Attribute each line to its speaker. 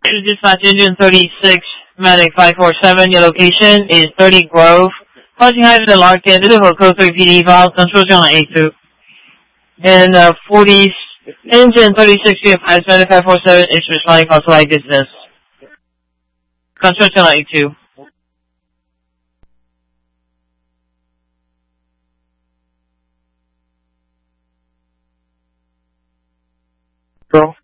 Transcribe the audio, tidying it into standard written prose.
Speaker 1: Dispatch Engine 36, Medic 547, your location is 30 Grove. Crossing Highway locked in. This is for Code 3 PD file. Control channel A2. And 40, Engine 36, Medic 547 is responding call to light distance. Control channel A2.
Speaker 2: Control.